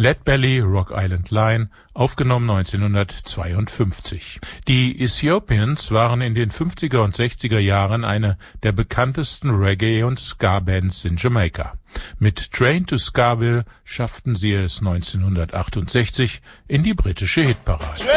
Lead Belly, Rock Island Line, aufgenommen 1952. Die Ethiopians waren in den 50er und 60er Jahren eine der bekanntesten Reggae- und Ska-Bands in Jamaika. Mit Train to Skaville schafften sie es 1968 in die britische Hitparade.